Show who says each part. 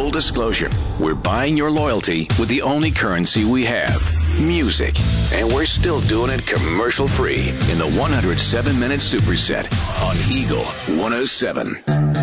Speaker 1: Full disclosure, we're buying your loyalty with the only currency we have, music. And we're still doing it commercial-free in the 107-minute superset on Eagle 107.